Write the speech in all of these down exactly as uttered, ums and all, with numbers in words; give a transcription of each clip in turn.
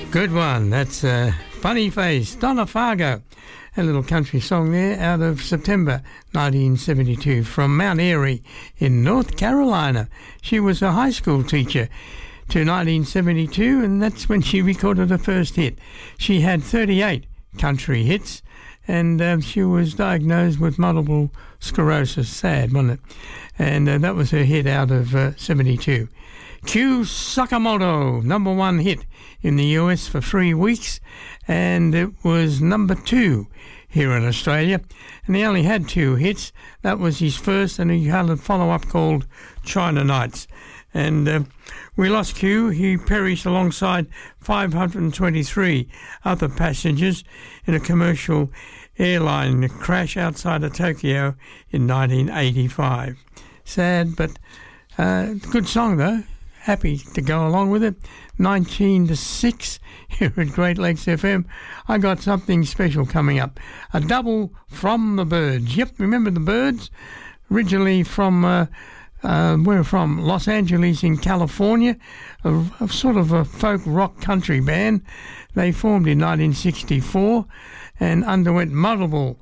Good one. That's uh, Funny Face, Donna Fargo. A little country song there out of September nineteen seventy-two from Mount Airy in North Carolina. She was a high school teacher to nineteen seventy-two, and that's when she recorded her first hit. She had thirty-eight country hits, and uh, she was diagnosed with multiple sclerosis. Sad, wasn't it? And uh, that was her hit out of uh, seventy-two. Q Sakamoto, number one hit in the U S for three weeks, and it was number two here in Australia. And he only had two hits. That was his first, and he had a follow-up called China Nights. And uh, we lost Q. He perished alongside five hundred twenty-three other passengers in a commercial airline crash outside of Tokyo in nineteen eighty-five. Sad, but uh, good song though. Happy to go along with it. nineteen to six here at Great Lakes F M. I got something special coming up. A double from the Byrds. Yep, remember the Byrds? Originally from, uh, uh, where from? Los Angeles in California. A, a sort of a folk rock country band. They formed in nineteen sixty-four and underwent multiple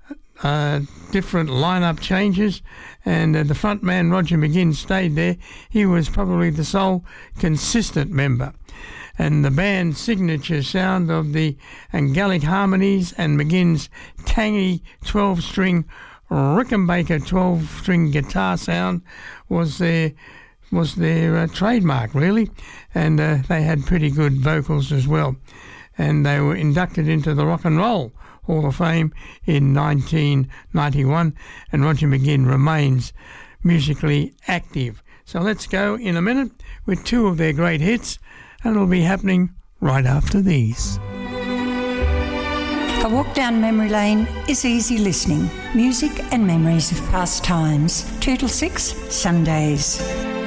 Uh, different lineup changes, and uh, the front man Roger McGinn stayed there. He was probably the sole consistent member, and the band's signature sound of the angelic harmonies and McGinn's tangy twelve-string Rickenbacker twelve-string guitar sound was their was their uh, trademark, really, and uh, they had pretty good vocals as well, and they were inducted into the Rock and Roll Hall of Fame in nineteen ninety-one, and Roger McGinn remains musically active. So let's go in a minute with two of their great hits, and it'll be happening right after these. A walk down memory lane is easy listening. Music and memories of past times. two till six, Sundays.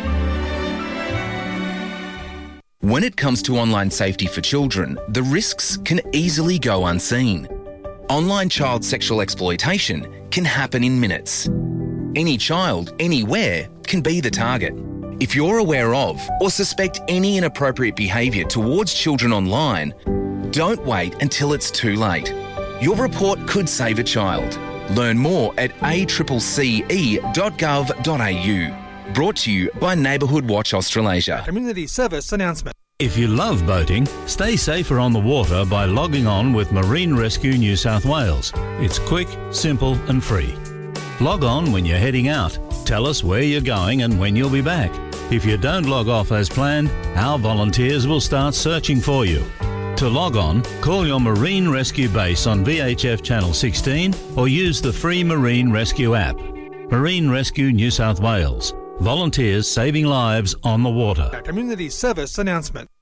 When it comes to online safety for children, the risks can easily go unseen. Online child sexual exploitation can happen in minutes. Any child, anywhere, can be the target. If you're aware of or suspect any inappropriate behaviour towards children online, don't wait until it's too late. Your report could save a child. Learn more at a c c e dot gov dot a u. Brought to you by Neighbourhood Watch Australasia. Community service announcement. If you love boating, stay safer on the water by logging on with Marine Rescue New South Wales. It's quick, simple and free. Log on when you're heading out. Tell us where you're going and when you'll be back. If you don't log off as planned, our volunteers will start searching for you. To log on, call your Marine Rescue base on V H F Channel sixteen or use the free Marine Rescue app. Marine Rescue New South Wales. Volunteers saving lives on the water. A community service announcement.